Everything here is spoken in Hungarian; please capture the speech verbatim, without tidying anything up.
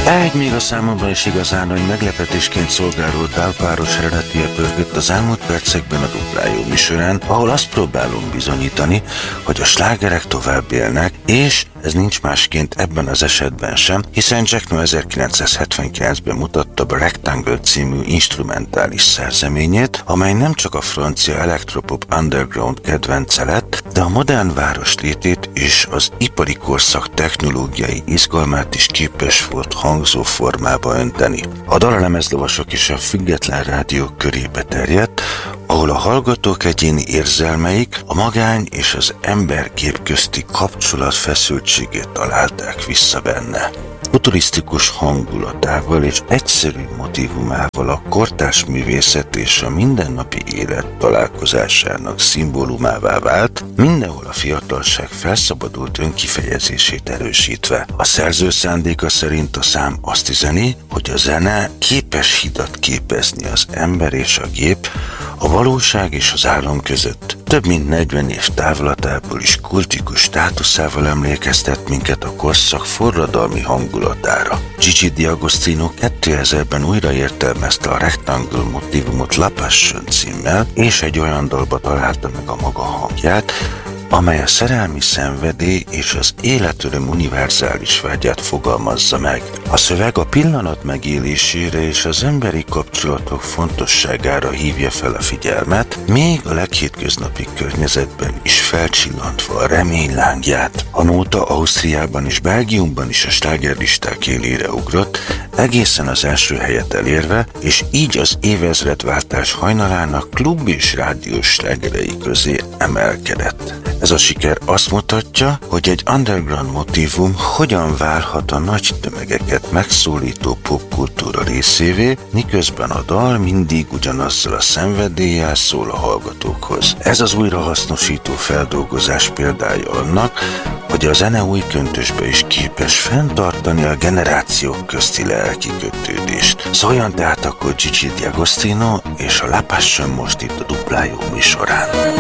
Egy még a számomra is igazán nagy meglepetésként szolgáló dálpáros eredetie pörgött az elmúlt percekben a Duplájó műsorán, ahol azt próbálom bizonyítani, hogy a slágerek tovább élnek, és ez nincs másként ebben az esetben sem, hiszen Jack No ezerkilencszázhetvenkilencben mutatta be Rectangle című instrumentális szerzeményét, amely nem csak a francia elektropop underground kedvence lett, de a modern város létét és az ipari korszak technológiai izgalmát is képes volt hangzó formába önteni. A dal a lemezlovasok és a független rádiók körébe terjedt, ahol a hallgatók egyéni érzelmeik, a magány és az emberkép közti kapcsolat feszültségét találták vissza benne. Futurisztikus hangulatával és egyszerű motívumával a kortárs művészet és a mindennapi élet találkozásának szimbólumává vált, mindenhol a fiatalság felszabadult önkifejezését erősítve. A szerző szándéka szerint a szám azt üzeni, hogy a zene képes hidat képezni az ember és a gép, a valóság és az álom között. Több mint negyven év távlatából is kultikus státuszával emlékeztet minket a korszak forradalmi hangulatára. Gigi D'Agostino kétezerben újra értelmezte a Rectangle motívumot La Passion címmel, és egy olyan dalba találta meg a maga hangját, amely a szerelmi szenvedély és az életöröm univerzális vágyát fogalmazza meg. A szöveg a pillanat megélésére és az emberi kapcsolatok fontosságára hívja fel a figyelmet, még a leghétköznapi környezetben is felcsillantva a remény lángját. A nóta Ausztriában és Belgiumban is a slágerlisták élére ugrott, egészen az első helyet elérve, és így az évezredváltás hajnalának klub és rádiós slágerei közé emelkedett. Ez a siker azt mutatja, hogy egy underground motívum hogyan válhat a nagy tömegeket megszólító popkultúra részévé, miközben a dal mindig ugyanazzal a szenvedéllyel szól a hallgatókhoz. Ez az újrahasznosító feldolgozás példája annak, hogy a zene új köntösbe is képes fenntartani a generációk közti lelki kötődést. Szóljon tehát akkor Gigi D'Agostino és a La Passion most itt a Duplájó műsorán.